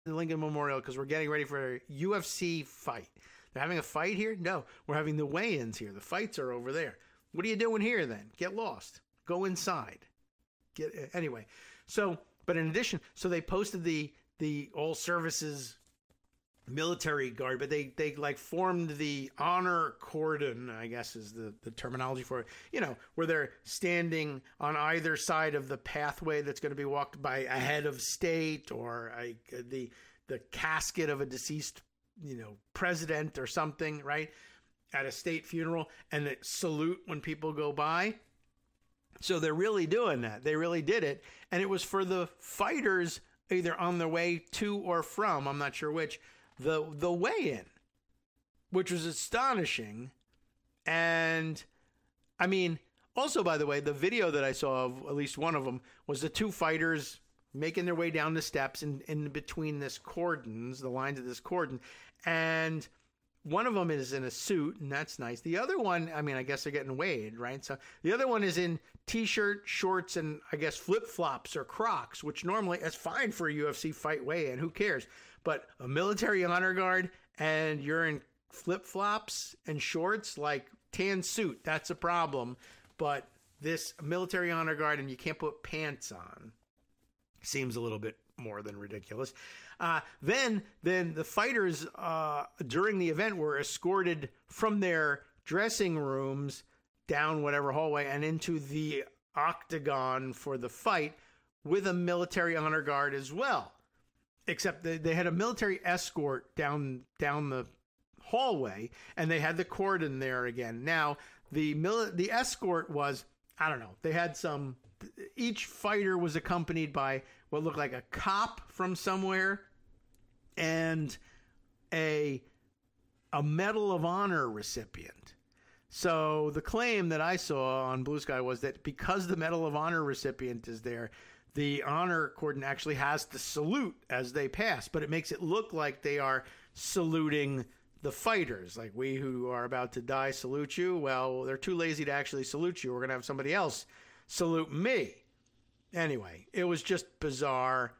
the Lincoln Memorial because we're getting ready for a UFC fight. They're having a fight here? No, we're having the weigh-ins here. The fights are over there. What are you doing here then? Get lost. Go inside. Anyway. So, but in addition, so they posted the all services military guard, but they like formed the honor cordon, I guess is the terminology for it, where they're standing on either side of the pathway that's going to be walked by a head of state or the casket of a deceased, president or something, right? At a state funeral, and they salute when people go by. So they're really doing that. They really did it. And it was for the fighters either on their way to or from, I'm not sure which, the weigh-in, which was astonishing. And I mean, also, by the way, the video that I saw of at least one of them was the two fighters making their way down the steps in between this cordons, the lines of this cordon. And one of them is in a suit, and that's nice. The other one, I mean, I guess they're getting weighed, right? So the other one is in T-shirt, shorts, and I guess flip-flops or Crocs, which normally is fine for a UFC fight weigh-in. Who cares? But a military honor guard and you're in flip-flops and shorts, like tan suit, that's a problem. But this military honor guard and you can't put pants on seems a little bit more than ridiculous. Then the fighters during the event were escorted from their dressing rooms down whatever hallway and into the octagon for the fight with a military honor guard as well. Except they had a military escort down the hallway, and they had the cordon there again. Now, the escort was, I don't know, they had each fighter was accompanied by what looked like a cop from somewhere and a Medal of Honor recipient. So the claim that I saw on Blue Sky was that because the Medal of Honor recipient is there, the honor cordon actually has to salute as they pass, but it makes it look like they are saluting the fighters. Like, we who are about to die salute you. Well, they're too lazy to actually salute you. We're going to have somebody else salute me. Anyway, it was just bizarre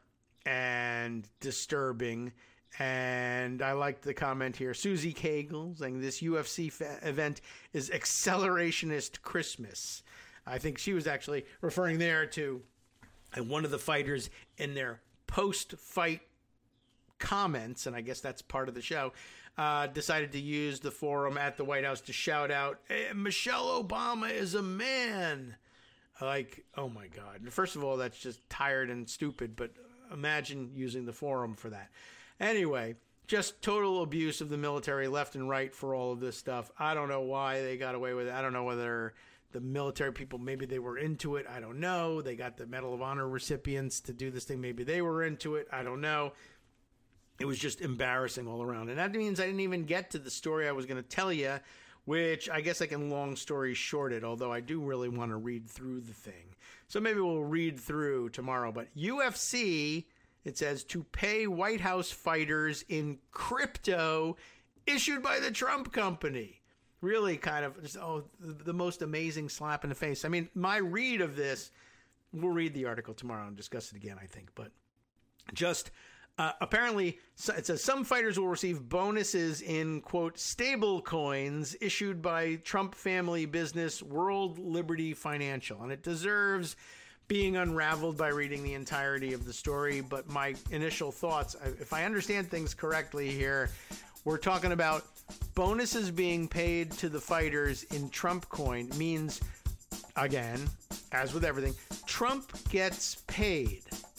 and disturbing. And I liked the comment here. Susie Cagle saying this UFC event is accelerationist Christmas. I think she was actually referring there to one of the fighters in their post-fight comments, and I guess that's part of the show, decided to use the forum at the White House to shout out, hey, Michelle Obama is a man. Like, oh my God. First of all, that's just tired and stupid, but imagine using the forum for that. Anyway, just total abuse of the military left and right for all of this stuff. I don't know why they got away with it. I don't know whether the military people, maybe they were into it. I don't know. They got the Medal of Honor recipients to do this thing. Maybe they were into it. I don't know. It was just embarrassing all around. And that means I didn't even get to the story I was going to tell you, which I guess I can long story short it, although I do really want to read through the thing. So maybe we'll read through tomorrow. But UFC, it says, to pay White House fighters in crypto issued by the Trump company. Really kind of just, the most amazing slap in the face. I mean, my read of this, we'll read the article tomorrow and discuss it again, I think. But just apparently, it says some fighters will receive bonuses in, quote, stable coins issued by Trump family business World Liberty Financial. And it deserves being unraveled by reading the entirety of the story. But my initial thoughts, if I understand things correctly here, we're talking about bonuses being paid to the fighters in Trump coin means, again, as with everything, Trump gets paid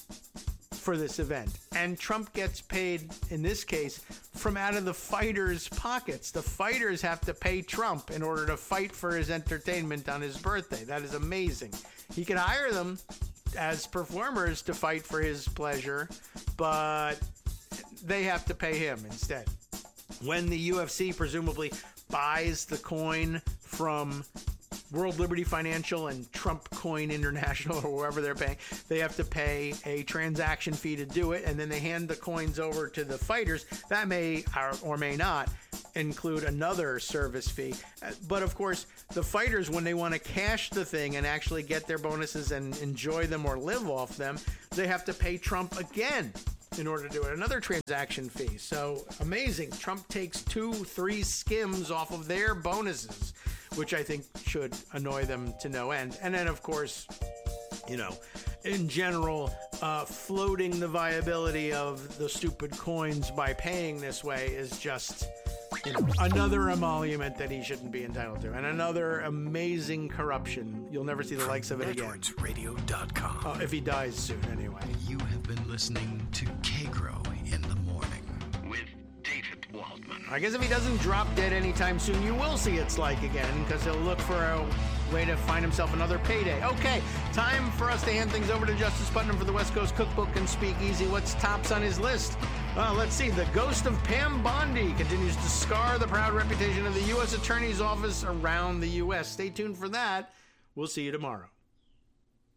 for this event. And Trump gets paid, in this case, from out of the fighters' pockets. The fighters have to pay Trump in order to fight for his entertainment on his birthday. That is amazing. He could hire them as performers to fight for his pleasure, but they have to pay him instead. When the UFC presumably buys the coin from World Liberty Financial and Trump Coin International or wherever they're paying, they have to pay a transaction fee to do it, and then they hand the coins over to the fighters. That may or may not include another service fee. But of course, the fighters, when they want to cash the thing and actually get their bonuses and enjoy them or live off them, they have to pay Trump again. in order to do it. Another transaction fee. So amazing. Trump takes 2-3 skims off of their bonuses, which I think should annoy them to no end. And then, of course, you know, in general, floating the viability of the stupid coins by paying this way is just, you know, another emolument that he shouldn't be entitled to, and another amazing corruption. You'll never see the likes of it again. NetworksRadio.com. If he dies soon, anyway. You have been listening to K-Grow in the Morning with David Waldman. I guess if he doesn't drop dead anytime soon, you will see It's Like again, because he'll look for a way to find himself another payday. Okay, time for us to hand things over to Justice Putnam for the West Coast Cookbook and Speakeasy. What's tops on his list? Let's see. The ghost of Pam Bondi continues to scar the proud reputation of the U.S. Attorney's Office around the U.S. Stay tuned for that. We'll see you tomorrow.